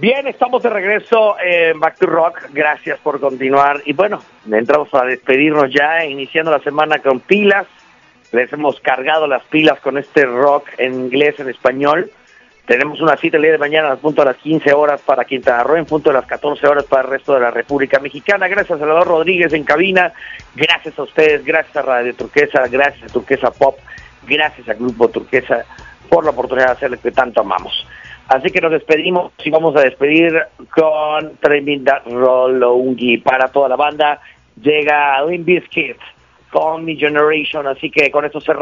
Bien, estamos de regreso en Back to Rock. Gracias por continuar. Y bueno, entramos a despedirnos ya, iniciando la semana con pilas. Les hemos cargado las pilas con este rock en inglés, en español. Tenemos una cita el día de mañana a punto de las 15 horas para Quintana Roo, en punto de las 14 horas para el resto de la República Mexicana. Gracias a Salvador Rodríguez en cabina. Gracias a ustedes, gracias a Radio Turquesa, gracias a Turquesa Pop, gracias al Grupo Turquesa por la oportunidad de hacer lo que tanto amamos. Así que nos despedimos y vamos a despedir con tremenda rolongi para toda la banda. Llega Limp Bizkit con Mi Generation, así que con esto cerramos.